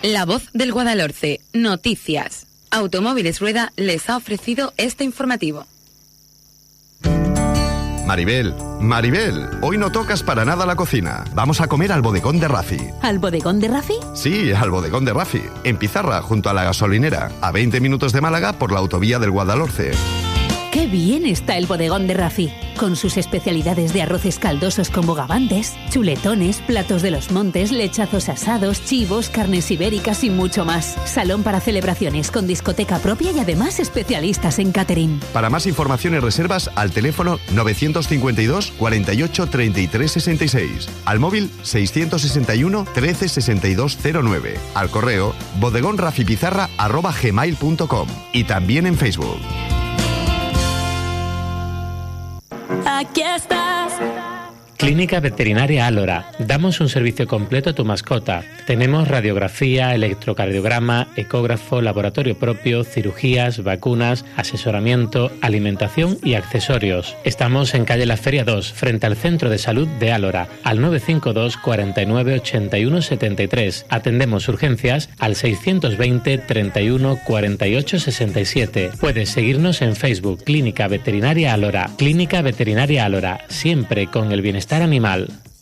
La Voz del Guadalhorce. Noticias. Automóviles Rueda les ha ofrecido este informativo. Maribel, hoy no tocas para nada la cocina. Vamos a comer al bodegón de Rafi. ¿Al bodegón de Rafi? Sí, al bodegón de Rafi, en Pizarra, junto a la gasolinera, a 20 minutos de Málaga por la autovía del Guadalhorce. ¡Qué bien está el bodegón de Rafi! Con sus especialidades de arroces caldosos con bogavantes, chuletones, platos de los montes, lechazos asados, chivos, carnes ibéricas y mucho más. Salón para celebraciones con discoteca propia y además especialistas en catering. Para más información y reservas, al teléfono 952 48 33 66. Al móvil 661 13 62 09. Al correo bodegonrafipizarra@gmail.com. Y también en Facebook. Aquí estás. Clínica Veterinaria Álora. Damos un servicio completo a tu mascota. Tenemos radiografía, electrocardiograma, ecógrafo, laboratorio propio, cirugías, vacunas, asesoramiento, alimentación y accesorios. Estamos en calle La Feria 2, frente al Centro de Salud de Álora, al 952 49 81 73. Atendemos urgencias al 620 31 48 67. Puedes seguirnos en Facebook, Clínica Veterinaria Álora. Clínica Veterinaria Álora, siempre con el bienestar animal.